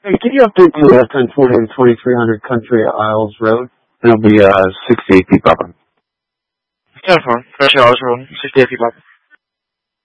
Hey, can you update me on 1020 and 2300 Country Isles Road? It'll be 68 feet proper. 10-4, Country Isles Road, 68 feet proper.